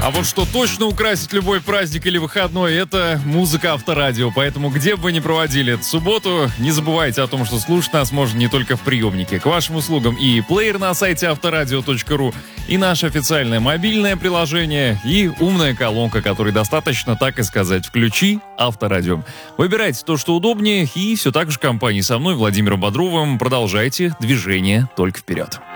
А вот что точно украсит любой праздник или выходной, это музыка Авторадио. Поэтому где бы вы ни проводили эту субботу, не забывайте о том, что слушать нас можно не только в приемнике. К вашим услугам и плеер на сайте авторадио.ру, и наше официальное мобильное приложение, и умная колонка, которой достаточно так и сказать: включи Авторадио. Выбирайте то, что удобнее, и все так же в компании со мной, Владимиром Бодровым, продолжайте движение только вперед.